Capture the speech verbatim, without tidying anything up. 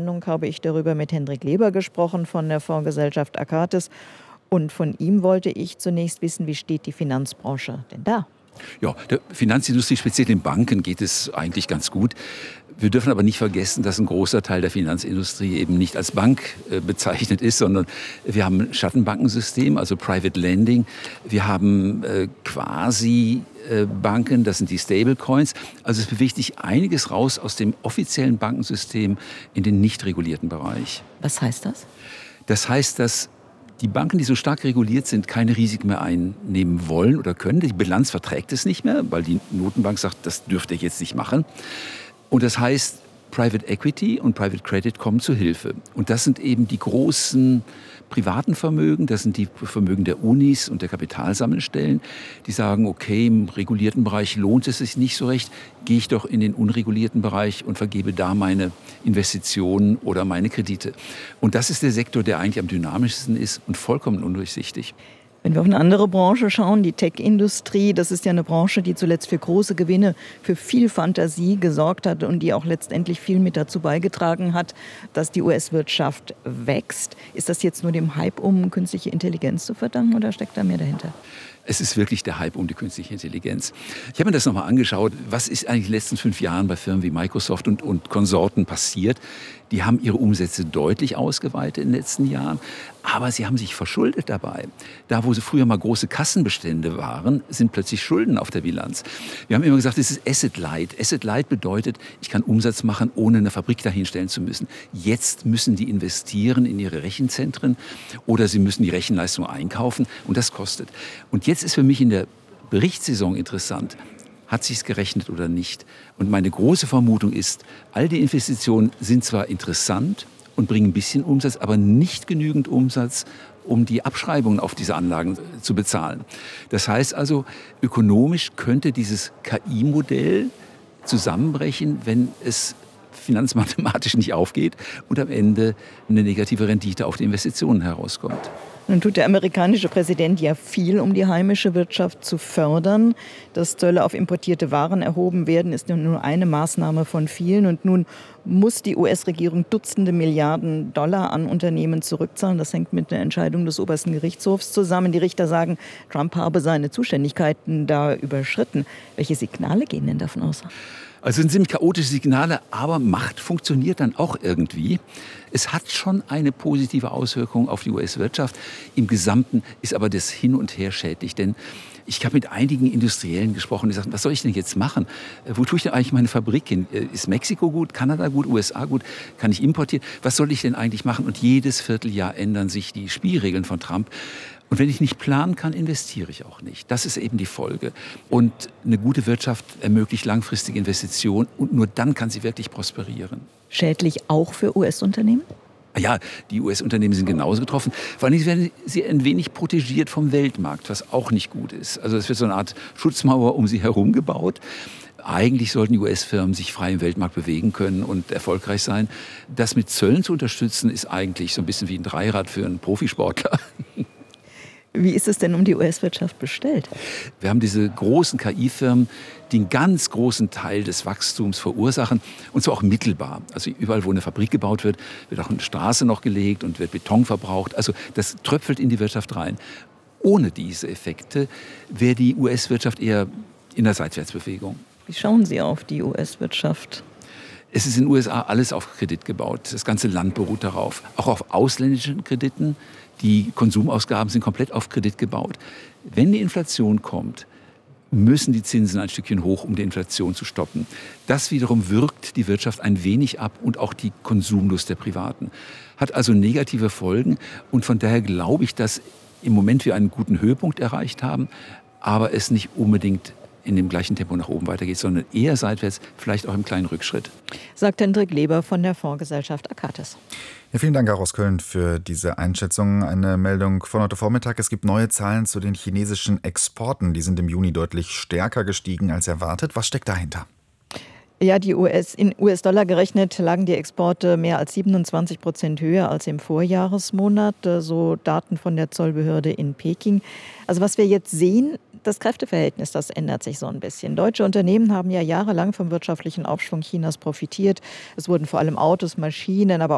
Sendung habe ich darüber mit Hendrik Leber gesprochen von der Fondsgesellschaft Akatis. Und von ihm wollte ich zunächst wissen, wie steht die Finanzbranche denn da? Ja, der Finanzindustrie, speziell den Banken, geht es eigentlich ganz gut. Wir dürfen aber nicht vergessen, dass ein großer Teil der Finanzindustrie eben nicht als Bank äh, bezeichnet ist, sondern wir haben ein Schattenbankensystem, also Private Lending. Wir haben äh, quasi äh, Banken, das sind die Stablecoins. Also es bewegt sich einiges raus aus dem offiziellen Bankensystem in den nicht regulierten Bereich. Was heißt das? Das heißt, dass die Banken, die so stark reguliert sind, keine Risiken mehr einnehmen wollen oder können. Die Bilanz verträgt es nicht mehr, weil die Notenbank sagt, das dürft ihr jetzt nicht machen. Und das heißt, Private Equity und Private Credit kommen zu Hilfe. Und das sind eben die großen privaten Vermögen, das sind die Vermögen der Unis und der Kapitalsammelstellen, die sagen, okay, im regulierten Bereich lohnt es sich nicht so recht, gehe ich doch in den unregulierten Bereich und vergebe da meine Investitionen oder meine Kredite. Und das ist der Sektor, der eigentlich am dynamischsten ist und vollkommen undurchsichtig. Wenn wir auf eine andere Branche schauen, die Tech-Industrie, das ist ja eine Branche, die zuletzt für große Gewinne, für viel Fantasie gesorgt hat und die auch letztendlich viel mit dazu beigetragen hat, dass die U S-Wirtschaft wächst. Ist das jetzt nur dem Hype um künstliche Intelligenz zu verdanken oder steckt da mehr dahinter? Es ist wirklich der Hype um die künstliche Intelligenz. Ich habe mir das nochmal angeschaut. Was ist eigentlich in den letzten fünf Jahren bei Firmen wie Microsoft und, und Konsorten passiert? Die haben ihre Umsätze deutlich ausgeweitet in den letzten Jahren, aber sie haben sich verschuldet dabei. Da, wo sie früher mal große Kassenbestände waren, sind plötzlich Schulden auf der Bilanz. Wir haben immer gesagt, es ist Asset Light. Asset Light bedeutet, ich kann Umsatz machen, ohne eine Fabrik dahinstellen zu müssen. Jetzt müssen die investieren in ihre Rechenzentren oder sie müssen die Rechenleistung einkaufen und das kostet. Und jetzt ist für mich in der Berichtssaison interessant, hat sich's gerechnet oder nicht? Und meine große Vermutung ist, all die Investitionen sind zwar interessant und bringen ein bisschen Umsatz, aber nicht genügend Umsatz, um die Abschreibungen auf diese Anlagen zu bezahlen. Das heißt also, ökonomisch könnte dieses K I-Modell zusammenbrechen, wenn es finanzmathematisch nicht aufgeht und am Ende eine negative Rendite auf die Investitionen herauskommt. Nun tut der amerikanische Präsident ja viel, um die heimische Wirtschaft zu fördern. Dass Zölle auf importierte Waren erhoben werden, ist nur eine Maßnahme von vielen. Und nun muss die U S-Regierung Dutzende Milliarden Dollar an Unternehmen zurückzahlen. Das hängt mit der Entscheidung des obersten Gerichtshofs zusammen. Die Richter sagen, Trump habe seine Zuständigkeiten da überschritten. Welche Signale gehen denn davon aus? Also es sind ziemlich chaotische Signale, aber Macht funktioniert dann auch irgendwie. Es hat schon eine positive Auswirkung auf die U S-Wirtschaft. Im Gesamten ist aber das Hin und Her schädlich, denn ich habe mit einigen Industriellen gesprochen, die sagten, was soll ich denn jetzt machen? Wo tue ich denn eigentlich meine Fabrik hin? Ist Mexiko gut, Kanada gut, U S A gut? Kann ich importieren? Was soll ich denn eigentlich machen? Und jedes Vierteljahr ändern sich die Spielregeln von Trump. Und wenn ich nicht planen kann, investiere ich auch nicht. Das ist eben die Folge. Und eine gute Wirtschaft ermöglicht langfristige Investitionen und nur dann kann sie wirklich prosperieren. Schädlich auch für U S-Unternehmen? Ja, die U S-Unternehmen sind genauso getroffen. Vor allem werden sie ein wenig protegiert vom Weltmarkt, was auch nicht gut ist. Also es wird so eine Art Schutzmauer um sie herum gebaut. Eigentlich sollten die U S-Firmen sich frei im Weltmarkt bewegen können und erfolgreich sein. Das mit Zöllen zu unterstützen, ist eigentlich so ein bisschen wie ein Dreirad für einen Profisportler. Wie ist es denn um die U S-Wirtschaft bestellt? Wir haben diese großen K I-Firmen, die einen ganz großen Teil des Wachstums verursachen, und zwar auch mittelbar. Also überall, wo eine Fabrik gebaut wird, wird auch eine Straße noch gelegt und wird Beton verbraucht. Also das tröpfelt in die Wirtschaft rein. Ohne diese Effekte wäre die U S-Wirtschaft eher in der Seitwärtsbewegung. Wie schauen Sie auf die U S-Wirtschaft? Es ist in den U S A alles auf Kredit gebaut. Das ganze Land beruht darauf. Auch auf ausländischen Krediten. Die Konsumausgaben sind komplett auf Kredit gebaut. Wenn die Inflation kommt, müssen die Zinsen ein Stückchen hoch, um die Inflation zu stoppen. Das wiederum wirkt die Wirtschaft ein wenig ab und auch die Konsumlust der Privaten. Hat also negative Folgen. Und von daher glaube ich, dass im Moment wir einen guten Höhepunkt erreicht haben, aber es nicht unbedingt in dem gleichen Tempo nach oben weitergeht, sondern eher seitwärts, vielleicht auch im kleinen Rückschritt. Sagt Hendrik Leber von der Fondsgesellschaft Akatis. Ja, vielen Dank auch aus Köln für diese Einschätzung. Eine Meldung von heute Vormittag. Es gibt neue Zahlen zu den chinesischen Exporten. Die sind im Juni deutlich stärker gestiegen als erwartet. Was steckt dahinter? Ja, die U S, in U S-Dollar gerechnet lagen die Exporte mehr als siebenundzwanzig Prozent höher als im Vorjahresmonat, so Daten von der Zollbehörde in Peking. Also was wir jetzt sehen, das Kräfteverhältnis, das ändert sich so ein bisschen. Deutsche Unternehmen haben ja jahrelang vom wirtschaftlichen Aufschwung Chinas profitiert. Es wurden vor allem Autos, Maschinen, aber